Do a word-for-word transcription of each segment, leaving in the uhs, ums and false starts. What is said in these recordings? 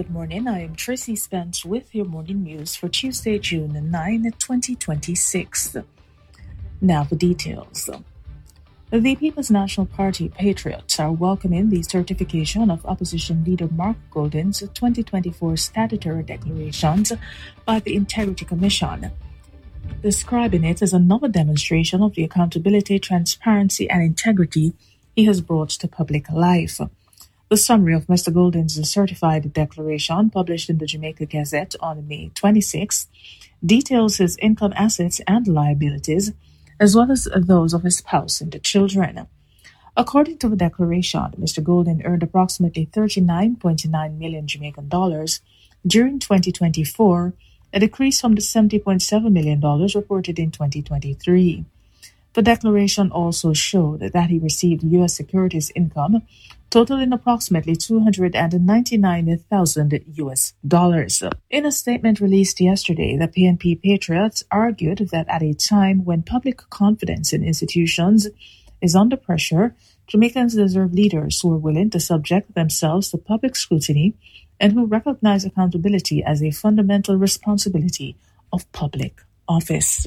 Good morning. I am Tracy Spence with your morning news for Tuesday, June ninth, twenty twenty-six. Now the details. The People's National Party Patriots are welcoming the certification of opposition leader Mark Goldin's twenty twenty-four statutory declarations by the Integrity Commission, describing it as another demonstration of the accountability, transparency, and integrity he has brought to public life. The summary of Mister Goldin's certified declaration, published in the Jamaica Gazette on May twenty-sixth, details his income, assets, and liabilities, as well as those of his spouse and the children. According to the declaration, Mister Goldin earned approximately thirty-nine point nine million Jamaican dollars during twenty twenty-four, a decrease from the seventy point seven million dollars reported in twenty twenty-three. The declaration also showed that he received U S securities income totaling approximately two hundred ninety-nine thousand U S dollars. In a statement released yesterday, the P N P Patriots argued that at a time when public confidence in institutions is under pressure, Jamaicans deserve leaders who are willing to subject themselves to public scrutiny and who recognize accountability as a fundamental responsibility of public office.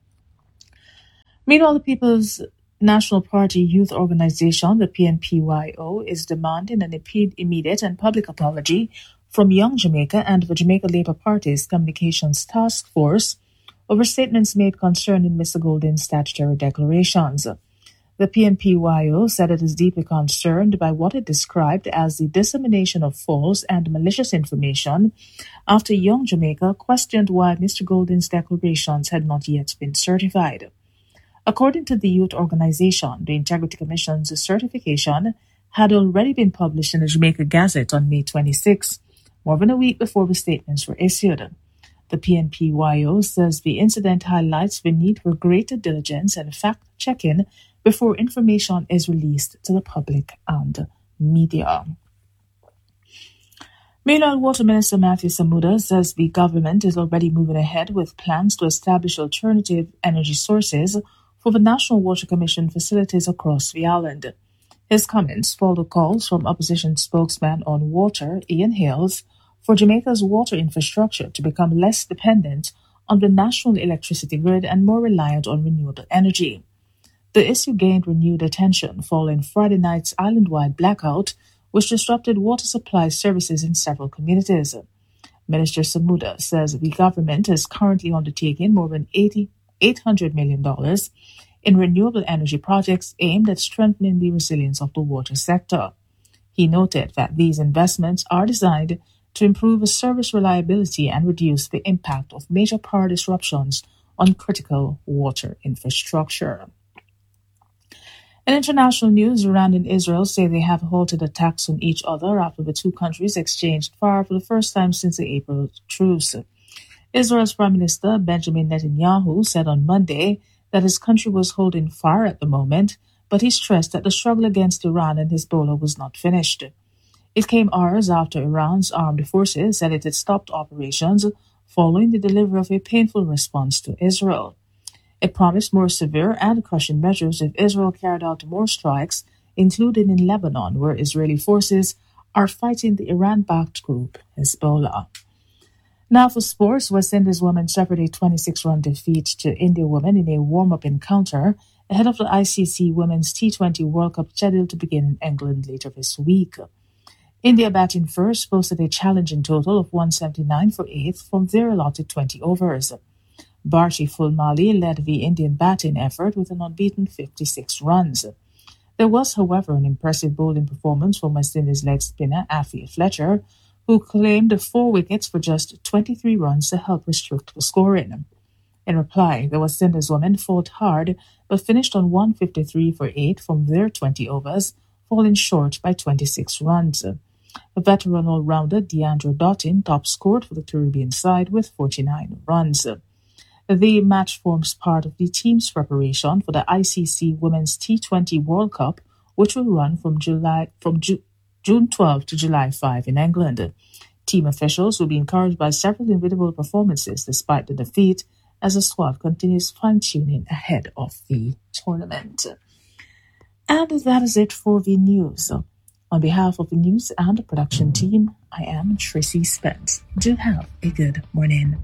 Meanwhile, the People's National Party Youth Organization, the P N P Y O, is demanding an immediate and public apology from Young Jamaica and the Jamaica Labour Party's Communications Task Force over statements made concerning Mister Goldin's statutory declarations. The P N P Y O said it is deeply concerned by what it described as the dissemination of false and malicious information after Young Jamaica questioned why Mister Goldin's declarations had not yet been certified. According to the youth organization, the Integrity Commission's certification had already been published in the Jamaica Gazette on May twenty-sixth, more than a week before the statements were issued. The P N P Y O says the incident highlights the need for greater diligence and fact-checking before information is released to the public and media. Meanwhile, Water Minister Matthew Samuda says the government is already moving ahead with plans to establish alternative energy sources for the National Water Commission facilities across the island. His comments follow calls from opposition spokesman on water, Ian Hales, for Jamaica's water infrastructure to become less dependent on the national electricity grid and more reliant on renewable energy. The issue gained renewed attention following Friday night's island-wide blackout, which disrupted water supply services in several communities. Minister Samuda says the government is currently undertaking more than eight hundred million dollars in renewable energy projects aimed at strengthening the resilience of the water sector. He noted that these investments are designed to improve service reliability and reduce the impact of major power disruptions on critical water infrastructure. In international news, Iran and Israel say they have halted attacks on each other after the two countries exchanged fire for the first time since the April truce. Israel's Prime Minister Benjamin Netanyahu said on Monday that his country was holding fire at the moment, but he stressed that the struggle against Iran and Hezbollah was not finished. It came hours after Iran's armed forces said it had stopped operations following the delivery of a painful response to Israel. It promised more severe and crushing measures if Israel carried out more strikes, including in Lebanon, where Israeli forces are fighting the Iran-backed group Hezbollah. Now for sports, West Indies women suffered a twenty-six run defeat to India women in a warm-up encounter ahead of the I C C Women's T twenty World Cup scheduled to begin in England later this week. India batting first posted a challenging total of one seventy-nine for eighth from their allotted twenty overs. Bharti Fulmali led the Indian batting effort with an unbeaten fifty-six runs. There was, however, an impressive bowling performance from West Indies leg spinner Afia Fletcher, who claimed four wickets for just twenty-three runs to help restrict the scoring. In reply, the West Indies women fought hard but finished on one fifty-three for eight from their twenty overs, falling short by twenty-six runs. The veteran all-rounder Deandra Dottin top scored for the Caribbean side with forty-nine runs. The match forms part of the team's preparation for the I C C Women's T twenty World Cup, which will run from July from Ju- June twelfth to July fifth in England. Team officials will be encouraged by several individual performances despite the defeat, as the squad continues fine-tuning ahead of the tournament. And that is it for the news. On behalf of the news and production team, I am Tracy Spence. Do have a good morning.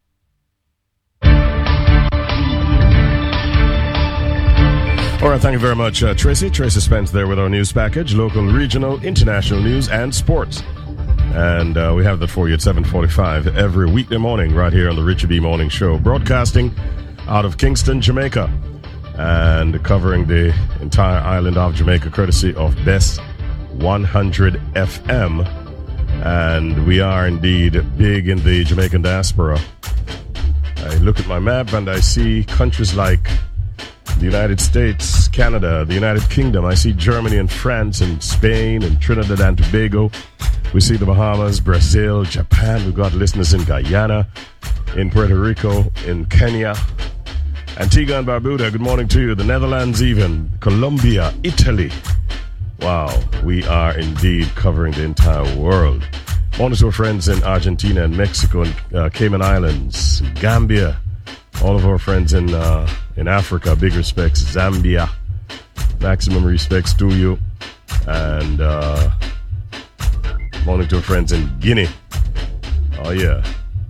All right, thank you very much, uh, Tracy. Tracy Spence there with our news package, local, regional, international news, and sports. And uh, we have that for you at seven forty-five every weekday morning right here on the Richard B. Morning Show, broadcasting out of Kingston, Jamaica, and covering the entire island of Jamaica, courtesy of Best one hundred F M. And we are indeed big in the Jamaican diaspora. I look at my map and I see countries like the United States, Canada, the United Kingdom. I see Germany and France and Spain and Trinidad and Tobago. We see the Bahamas, Brazil, Japan. We've got listeners in Guyana, in Puerto Rico, in Kenya, Antigua and Barbuda. Good morning to you. The Netherlands even, Colombia, Italy. Wow, we are indeed covering the entire world. Morning to our friends in Argentina and Mexico and uh, Cayman Islands, Gambia. All of our friends in uh, in Africa, big respects. Zambia, maximum respects to you. And uh, morning to our friends in Guinea. Oh yeah,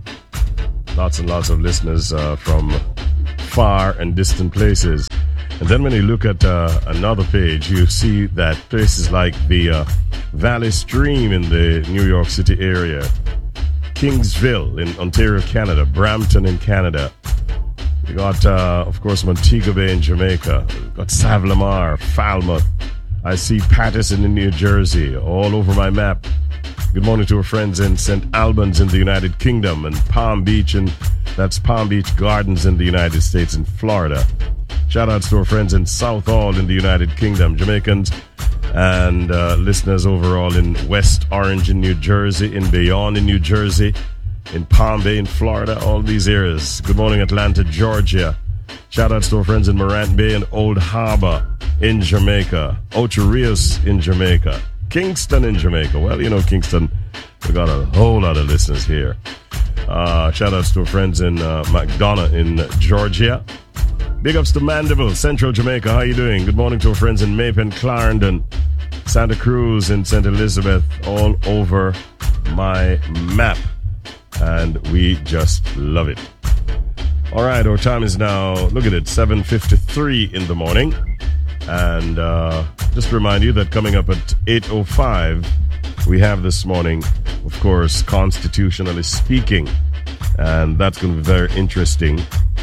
lots and lots of listeners uh, from far and distant places. And then when you look at uh, another page, you see that places like the uh, Valley Stream in the New York City area, Kingsville in Ontario, Canada, Brampton in Canada. You got, uh, of course, Montego Bay in Jamaica. We've got Savlamar, Falmouth. I see Paterson in New Jersey, all over my map. Good morning to our friends in Saint Albans in the United Kingdom and Palm Beach, and that's Palm Beach Gardens in the United States and Florida. Shout outs to our friends in Southall in the United Kingdom, Jamaicans and uh, listeners overall in West Orange in New Jersey, in Bayonne in New Jersey, in Palm Bay in Florida, all these areas. Good morning, Atlanta, Georgia. Shout outs to our friends in Morant Bay and Old Harbor in Jamaica, Ocho Rios in Jamaica, Kingston in Jamaica. Well, you know, Kingston, we got a whole lot of listeners here. Uh, shout outs to our friends in uh, McDonough in Georgia. Big ups to Mandeville, Central Jamaica. How you doing? Good morning to our friends in Mapen, Clarendon, Santa Cruz, and Saint Elizabeth, all over my map. And we just love it. All right, our time is now, look at it, seven fifty-three in the morning. And uh, just to remind you that coming up at eight oh five, we have this morning, of course, Constitutionally Speaking. And that's going to be very interesting.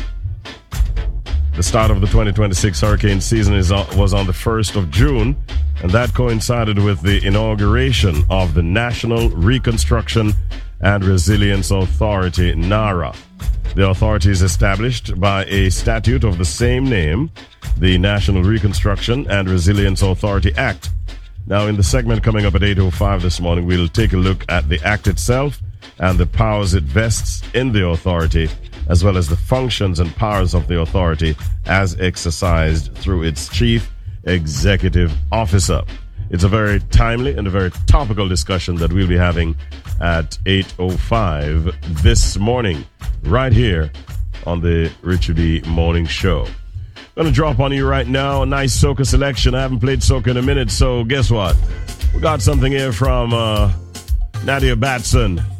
The start of the twenty twenty-six hurricane season is on, was on the first of June, and that coincided with the inauguration of the National Reconstruction and Resilience Authority, NARA. The authority is established by a statute of the same name, the National Reconstruction and Resilience Authority Act. Now, in the segment coming up at eight oh five this morning, we'll take a look at the act itself and the powers it vests in the authority, as well as the functions and powers of the authority as exercised through its chief executive officer. It's a very timely and a very topical discussion that we'll be having at eight oh five this morning, right here on the Richard B. Morning Show. I'm going to drop on you right now a nice soca selection. I haven't played soca in a minute, so guess what? We got something here from uh, Nadia Batson.